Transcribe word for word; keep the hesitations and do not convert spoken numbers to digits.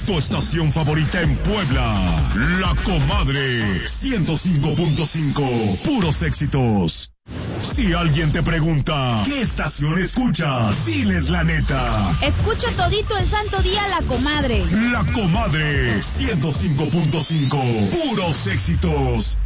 Tu estación favorita en Puebla. La Comadre. ciento cinco punto cinco. Puros éxitos. Si alguien te pregunta, ¿qué estación escuchas? Diles la neta. Escucho todito el santo día La Comadre. La Comadre. ciento cinco punto cinco. Puros éxitos.